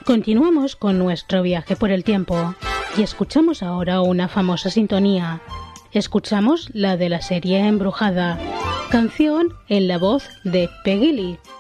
Continuamos con nuestro viaje por el tiempo y escuchamos ahora una famosa sintonía. Escuchamos la de la serie Embrujada, canción en la voz de Peggy Lee.